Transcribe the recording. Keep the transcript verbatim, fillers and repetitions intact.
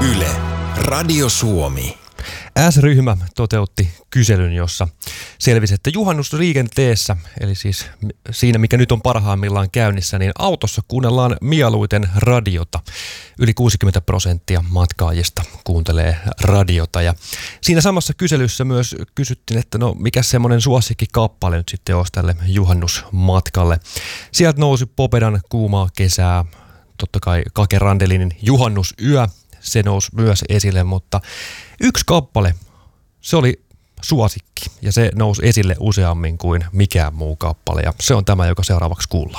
Yle, Radio Suomi. S-ryhmä toteutti kyselyn, jossa selvisi, että juhannusliikenteessä, eli siis siinä mikä nyt on parhaimmillaan käynnissä, niin autossa kuunnellaan mieluiten radiota. Yli kuusikymmentä prosenttia matkaajista kuuntelee radiota. Ja siinä samassa kyselyssä myös kysyttiin, että no mikä semmoinen suosikkikappale nyt sitten olisi tälle juhannusmatkalle. Sieltä nousi Popedan Kuumaa kesää, totta kai Kake Randelinin Juhannusyö. Se nousi myös esille, mutta yksi kappale, se oli suosikki ja se nousi esille useammin kuin mikään muu kappale ja se on tämä, joka seuraavaksi kuullaan.